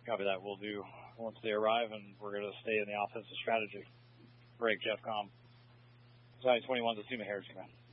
Copy that. We'll do once they arrive, and we're going to stay in the offensive strategy. Break, Jeff Com. Science 21's assuming Harris, command.